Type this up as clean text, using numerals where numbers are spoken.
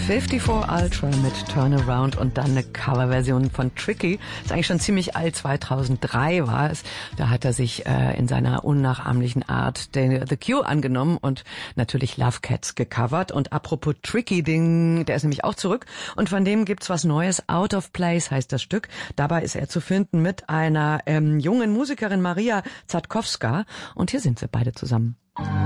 54 Ultra mit Turnaround und dann eine Coverversion von Tricky. Ist eigentlich schon ziemlich alt, 2003 war es. Da hat er sich in seiner unnachahmlichen Art The Cure angenommen und natürlich Love Cats gecovert. Und apropos Tricky, der ist nämlich auch zurück. Und von dem gibt's was Neues. Out of Place heißt das Stück. Dabei ist er zu finden mit einer jungen Musikerin Maria Zatkowska. Und hier sind sie beide zusammen.